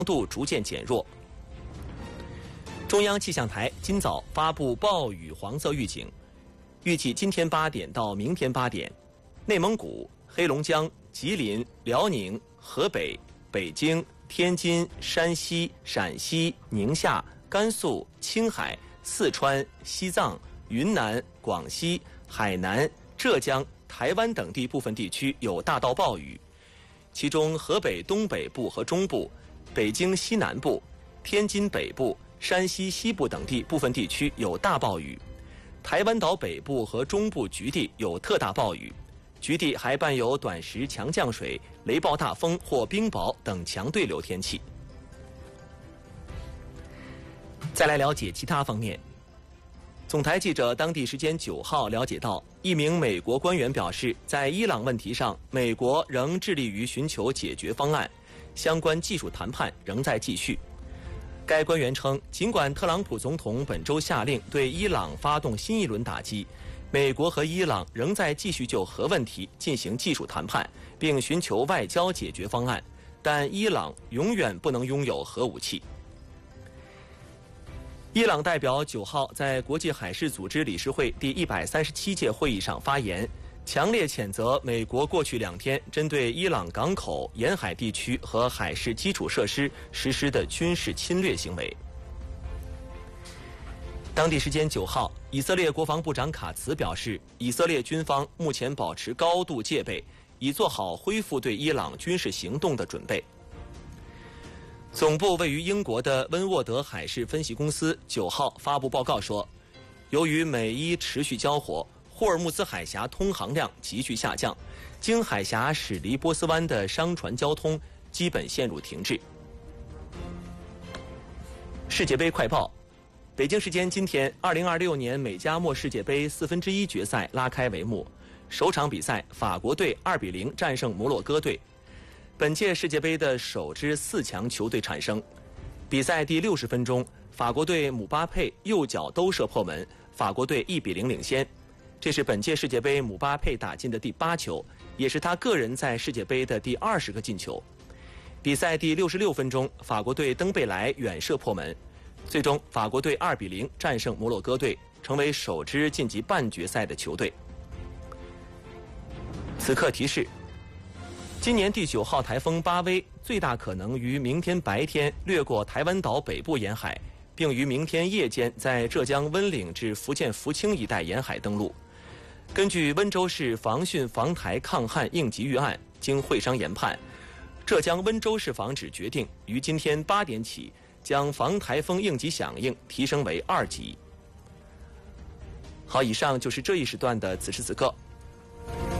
度逐渐减弱。中央气象台今早发布暴雨黄色预警，预计今天8点到明天8点，内蒙古、黑龙江、吉林、辽宁、河北、北京、天津、山西、陕西、宁夏、甘肃、青海、四川、西藏、云南、广西、海南、浙江、台湾等地部分地区有大到暴雨，其中河北东北部和中部、北京西南部、天津北部、山西西部等地部分地区有大暴雨，台湾岛北部和中部局地有特大暴雨，局地还伴有短时强降水、雷暴大风或冰雹等强对流天气。再来了解其他方面。总台记者当地时间9号了解到，一名美国官员表示，在伊朗问题上，美国仍致力于寻求解决方案，相关技术谈判仍在继续。该官员称，尽管特朗普总统本周下令对伊朗发动新一轮打击，美国和伊朗仍在继续就核问题进行技术谈判，并寻求外交解决方案，但伊朗永远不能拥有核武器。伊朗代表9号在国际海事组织理事会第137届会议上发言，强烈谴责美国过去2天针对伊朗港口、沿海地区和海事基础设施实施的军事侵略行为。当地时间9号，以色列国防部长卡茨表示，以色列军方目前保持高度戒备，以做好恢复对伊朗军事行动的准备。总部位于英国的温沃德海事分析公司9号发布报告说，由于美伊持续交火，霍尔木兹海峡通航量急剧下降，经海峡驶离波斯湾的商船交通基本陷入停滞。世界杯快报，北京时间今天，2026年美加墨世界杯1/4决赛拉开帷幕，首场比赛法国队2比0战胜摩洛哥队。本届世界杯的首支4强球队产生。比赛第60分钟，法国队姆巴佩右脚兜射破门，法国队1比0领先。这是本届世界杯姆巴佩打进的第8球，也是他个人在世界杯的第20个进球。比赛第66分钟，法国队登贝莱远射破门，最终法国队2比0战胜摩洛哥队，成为首支晋级半决赛的球队。此刻提示：今年第9号台风巴威最大可能于明天白天掠过台湾岛北部沿海，并于明天夜间在浙江温岭至福建福清一带沿海登陆。根据温州市防汛防台抗旱应急预案，经会商研判，浙江温州市防指决定于今天8点起将防台风应急响应提升为2级。好，以上就是这一时段的此时此刻。